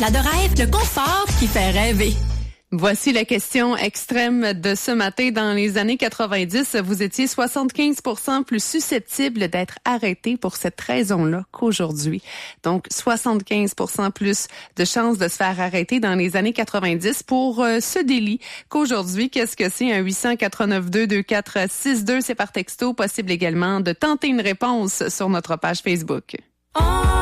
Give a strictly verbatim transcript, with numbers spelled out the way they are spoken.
La Dorade, le confort qui fait rêver. Voici la question extrême de ce matin. Dans les années quatre-vingt-dix, vous étiez soixante-quinze pour cent plus susceptible d'être arrêté pour cette raison-là qu'aujourd'hui. Donc, soixante-quinze pour cent plus de chances de se faire arrêter dans les années quatre-vingt-dix pour euh, ce délit qu'aujourd'hui. Qu'est-ce que c'est? Un huit cent quatre-neuf deux deux quatre six deux, c'est par texto. Possible également de tenter une réponse sur notre page Facebook. Oh!